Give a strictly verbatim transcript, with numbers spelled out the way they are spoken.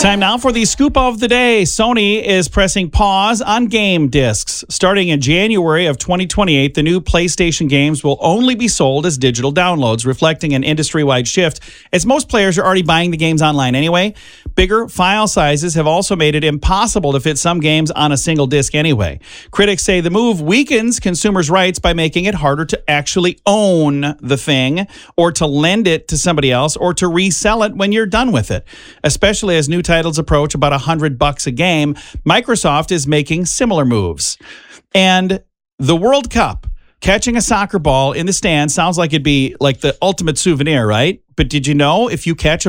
Time now for the scoop of the day. Sony is pressing pause on game discs. Starting in January of twenty twenty-eight, the new PlayStation games will only be sold as digital downloads, reflecting an industry-wide shift, as most players are already buying the games online anyway. Bigger file sizes have also made it impossible to fit some games on a single disc anyway. Critics say the move weakens consumers' rights by making it harder to actually own the thing, or to lend it to somebody else, or to resell it when you're done with it. Especially as new titles approach about a hundred bucks a game, Microsoft is making similar moves. And the World Cup, catching a soccer ball in the stands sounds like it'd be like the ultimate souvenir, right? But did you know if you catch a